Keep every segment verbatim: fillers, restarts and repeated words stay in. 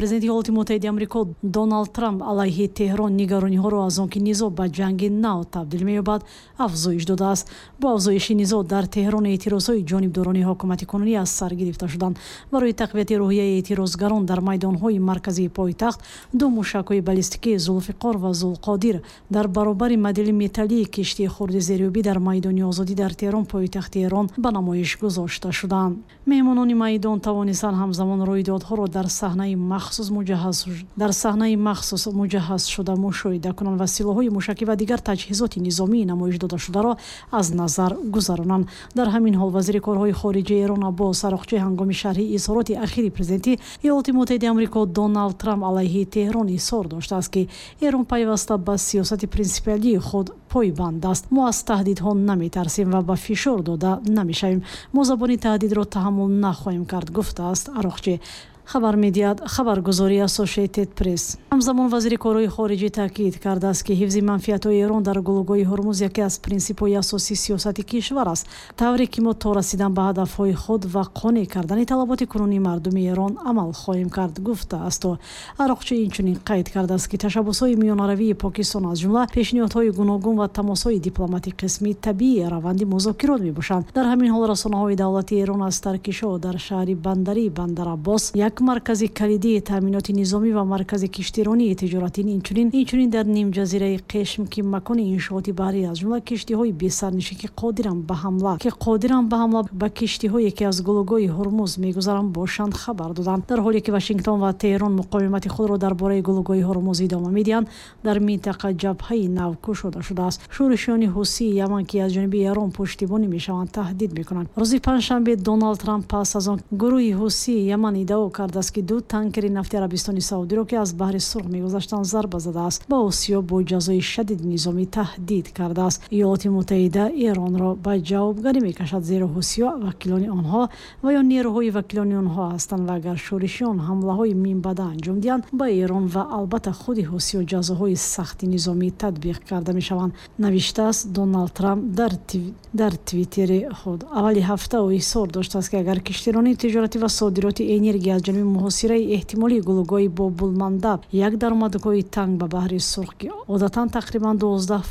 президенти Иёлоти Муттаҳидаи Амрико Доналд Трамп алайҳи Теҳрон нигарониҳоро аз он ки низоъ ба ҷанги нав табдил меёбад афзоиш додааст. Бо афзоиши низоъ дар Теҳрон эътирозҳои ҷонибдорони ҳокумати кунунӣ аз сар гирифта шуданд. Барои тақвияти роҳияи эътирозгарон дар майдонҳои марказии пойтахт ду мушакҳои баллистикии Зулфиқор ва Зулқодир дар баробари модели металлии киштии хурдизериёбӣ дар майдони озодӣ дар Теҳрон пойтахти Эрон ба намоиш гузошта шуданд. меҳмонони майдон тавонистанд ҳамзамон роҳидодҳоро дар саҳнаи махсус муҷаҳҳаз дар саҳнаи махсус муҷаҳҳаз шуда мушоҳида кунанд ва силоҳҳои мушакӣ ва дигар таҷҳизоти низомии намоишдодашударо аз назар гузаронанд. дар ҳамин ҳол вазири корҳои хориҷии Эрон Аббос Арохчӣ ҳангоми шарҳи изҳороти ахири президенти Иёлоти Муттаҳидаи Амрико Доналд Трамп алайҳи Теҳрон изҳор доштааст ки Эрон пайваста ба сиёсати принсипиалии худ пойбанд аст. мо аз таҳдидҳо наметарсем ва ба фишор дода намешавем. мо забони таҳдидро таҳаммул нахоҳем кард, гуфтааст Арохчӣ. хабар медиҳад хабаргузории Associated Press. ҳамзамон вазири корҳои хориҷӣ таъкид кардааст ки ҳифзи манфиатҳои Эрон дар гулӯгоҳи Ҳурмуз яке аз принсипҳои асосии сиёсати кишвар аст. тавре ки мо то расидан ба ҳадафҳои худ ва қонеъ кардани талаботи кунунии мардуми Эрон амал хоҳем кард, гуфтааст. Арохчӣ инчунин қайд кардааст ки ташаббусҳои миёнаравии Покистон аз ҷумла пешниҳодҳои гуногун ва тамосҳои дипломатии қисмӣ табиии раванди музокирот мебошанд. дар ҳамин ҳол расонаҳои давлатии Эрон аз таркишо дар шаҳри бандарии Бандар Аббос як маркази калидии таъминоти низомӣ ва маркази киштиронии тиҷоратӣ инчунин инчунин дар нимҷазираи Қешм ки макони иншооти баҳрӣ аз ҷумла киштиҳои бесарнишӣ ки қодиранд ба ҳамла ки қодиранд ба ҳамла ба киштиҳое ки аз гулӯгоҳи Ҳурмуз мегузаранд бошанд хабар доданд. дар ҳоле ки Вашингтон ва Теҳрон муқовимати худро дар бораи гулӯгоҳи Ҳурмуз идома медиҳанд, дар минтақа ҷабҳаи нав кушода шудааст. шӯришёни ҳусии Яман ки аз ҷониби Эрон пуштибонӣ мешаванд таҳдид мекунанд. рӯзи панҷшанбе Доналд Трамп пас аз он гурӯҳи ҳусии Яман иддао кардааст ки ду танкери нафти Арабистони Саудиро ки аз баҳри Сурх мегузаштанд зарба задааст. ба Осиё бо ҷазои шадиди низомӣ таҳдид кардааст. Иёлоти Муттаҳида Эронро ба ҷавобгарӣ мекашад, зеро ҳусиё вакилони онҳо ва ё нерӯҳои вакилони онҳо ҳастанд ва агар шӯришиён ҳамлаҳои минбаъда анҷом диҳанд, ба Эрон ва албатта худи ҳусиё ҷазоҳои сахти низомӣ татбиқ карда мешаванд, навиштааст Доналд Трамп дар дар твиттери худ. аввали ҳафта ӯ изҳор доштааст ки агар киштиронии тиҷоратӣ ва содироти энергия аз ҷониби муҳосираи эҳтимолии гулӯгоҳи Бобулмандаб як даромадгоҳи танг ба баҳри Сурх ки одатан тақрибан дувоздаҳ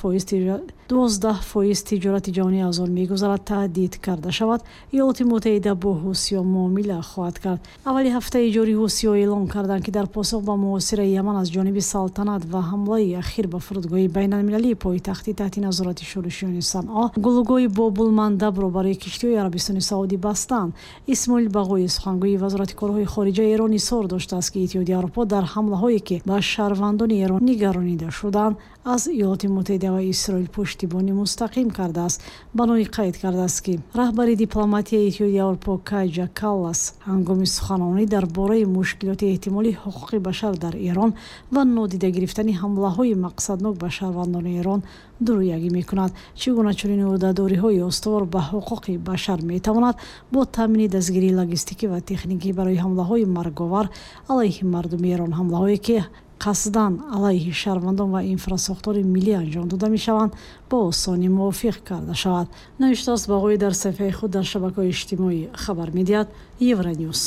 фоиз тиҷорати ҷоҳонӣ аз он мегузарад таҳдид карда шавад, Иёлоти Муттаҳида бо ҳусиё муомила хоҳад кард. аввали ҳафтаи ҷори ҳусиё эълон карданд ки дар посух ба муҳосираи Яман аз ҷониби салтанат ва ҳамлаи ахир ба фурудгоҳи байналмилалии пойтахтӣ таҳти назорати шӯришиёни Санъо гулӯгоҳи Бобулмандабро барои киштиҳои Арабистони Саудӣ бастанд. Исмоил Бағои сухангӯи вазорати корҳои хориҷаи Эрон изҳор доштааст ки Иттиҳодияи Аврупо дар ҳамлаҳое ки ба шаҳрвандони Эрон нигаронида шуданд аз Иёлоти Муттаҳида ва Исроил пуштибонӣ мустақим кардааст. Банои қайд кардааст ки раҳбари дипломатияи Иттиҳодияи Аврупо Кайҷа Каллас ҳангоми суханронӣ дар бораи мушкилоти эҳтимолии ҳуқуқи башар дар Эрон ва нодида гирифтани ҳамлаҳои мақсаднок ба шаҳрвандони Эрон дуруягӣ мекунад. чӣ гуна чунин ӯҳдадориҳои устувор ба ҳуқуқи башар метавонад бо таъмини дастгирии логистикӣ ва техникӣ барои ҳамлаҳои марговар алайҳи мардуми Эрон, ҳамлаҳое ки қасдан алайҳи шаҳрвандон ва инфраструктураи миллӣ анҷом дода мешаванд, ба осонӣ мувофиқ карда шавад. навиштааст Бағои дар саҳифаи худ дар шабакаҳои иҷтимоӣ. хабар медиҳад Евроньюз.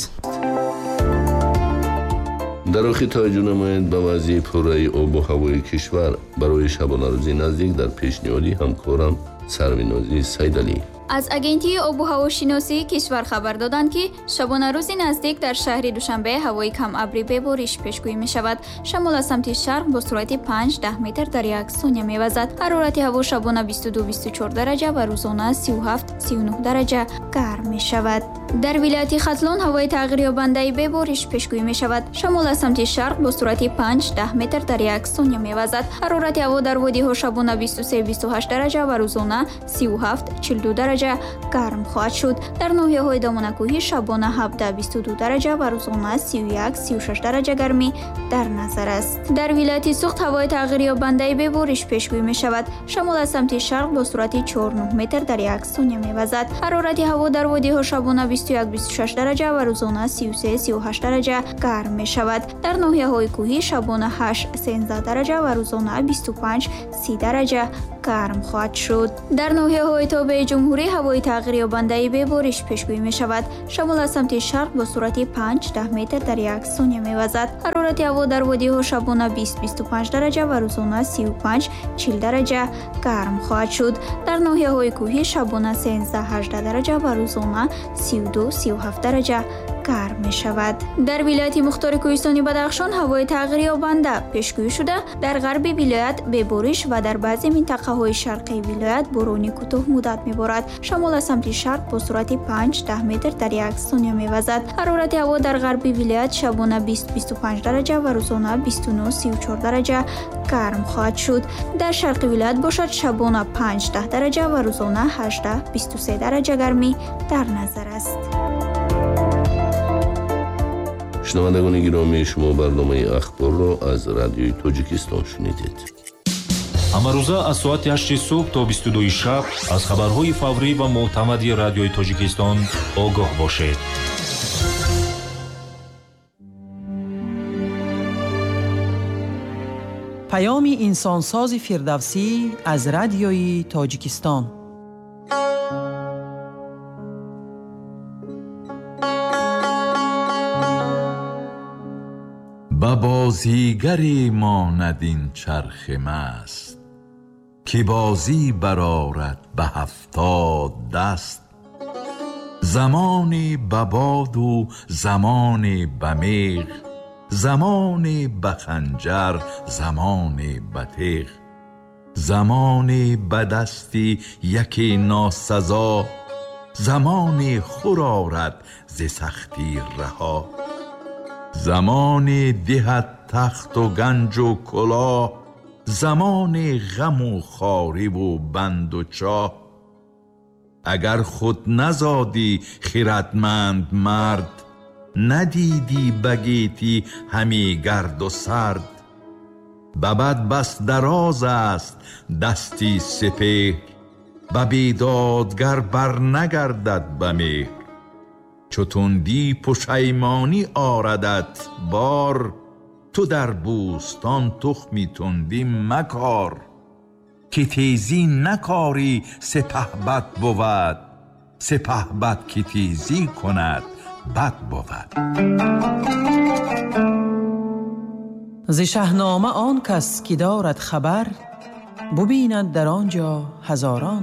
дар охир таваҷҷӯҳ намоед ба вазъи пурраи обу ҳавои кишвар барои шабонарӯзи наздик дар пешниҳоди ҳамкорам Сарвинозӣ Сайдалӣ. аз агентии обу ҳавошиносии кишвар хабар доданд ки шабонарӯзи наздик дар шаҳри Душанбе ҳавои камабри бебориш пешгӯӣ мешавад. шамол аз самти шарқ бо суръати панҷ даҳ метр дар як сония мевазад. ҳарорати ҳаво шабона бисту ду бисту чор дараҷа ва рӯзона сию ҳафт сию нӯҳ дараҷа гарм мешавад. дар вилояти Хатлон ҳавои тағйирёбандаи бебориш пешгӯӣ мешавад. шамол аз самти шарқ бо суръати панҷ даҳ метр дар як сония мевазад. ҳарорати ҳаво дар водиҳо шабона бисту се бисту ҳашт дараҷа ва рӯзона сию ҳафт чилу ду дараҷа гарм хоҳад шуд. дар ноҳияҳои домонакӯҳӣ шабона ҳабдаҳ бисту ду дараҷа ва рӯзона сию як сию шаш дараҷа гармӣ дар назар аст. дар вилояти Суғд ҳавои тағйирёбандаи бебориш пешгӯӣ мешавад. шамол аз самти шарқ бо суръати чор нӯҳ метр дар як сония мевазад. ҳарорати ҳаво дар водиҳо шабона бисту як бисту шаш дараҷа ва рӯзона сию се сию ҳашт дараҷа гарм мешавад. дар ноҳияҳои кӯҳӣ шабона ҳашт сенздаҳ дараҷа ва рӯзона бисту панҷ си дараҷа гарм хоҳад шуд. дар ноҳияҳои тобеи ҷумҳурӣ ҳавои тағйирёбандаи бебориш пешгӯӣ мешавад. шамол аз самти шарқ бо суръати панҷ даҳ метр дар як сония мевазад. ҳарорати ҳаво дар водиҳо шабона бист бисту панҷ дараҷа ва рӯзона сию панҷ чил дараҷа гарм хоҳад шуд. дар ноҳияҳои кӯҳӣ шабона сенздаҳ ҳаждаҳ дараҷа ва рӯзона сию ду сию ҳафт дараҷа гарм мешавад. дар вилояти мухтори кӯҳистони Бадахшон ҳавои тағйирёбанда пешгӯӣ шуда, дар ғарби вилоят бебориш ва дар баъзе минтақаҳои шарқии вилоят борони кӯтоҳмуддат меборад. шамол аз самти шарқ бо суръати панҷ даҳ метр дар як сония мевазад. ҳарорати ҳаво дар ғарби вилоят шабона бист бисту панҷ дараҷа ва рӯзона бисту нӯҳ сию чор дараҷа гарм хоҳад шуд. дар шарқи вилоят бошад шабона панҷ даҳ дараҷа ва рӯзона ҳаждаҳ бисту се дараҷа гармӣ дар назар аст. шунавандагони гиромӣ, шумо барномаи ахборро аз радиои Тоҷикистон шунидед. ҳамарӯза аз соати ҳашти субҳ то бисту дуи шаб аз хабарҳои фаврӣ ва мӯътамади радиои Тоҷикистон огоҳ бошед. паёми инсонсози фирдавсӣ аз радиои Тоҷикистон. با بازیگری ماند این چرخ مست که بازی برآرد به هفتاد دست. زمانی به باد و زمانی به میغ، زمانی به خنجر زمانی به تیغ، زمانی به دستی یکی ناسزا، زمانی خور آرد ز سختی رها. زمانی دهد تخت و گنج و کلاه، زمانی غم و خواری و بند و چاه. اگر خود نزادی خردمند مرد، ندیدی بگیتی همی گرد و سرد. به بد بس دراز است دستی سپهر، به بیدادگر بر نگردد به مهر. چو تندی پشیمانی آردت بار، تو در بوستان تخمی تندی مکار. که تیزی نکاری سپهبد بود، سپهبد که تیزی کند بد بود. ز شاهنامه آن کس که دارد خبر، ببیند در آنجا هزاران